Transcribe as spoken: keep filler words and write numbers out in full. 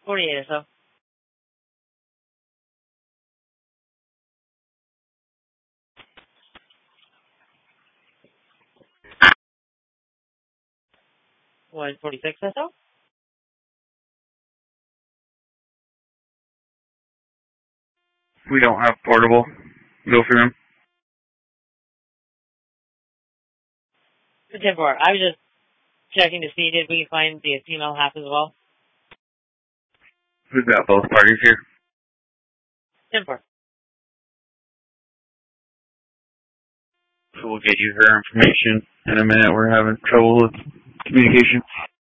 forty-eight or so. one forty-six or so? We don't have portable military room. ten four. I was just checking to see did we find the female half as well. We've got both parties here. ten four. So we'll get you her information in a minute. We're having trouble with communication.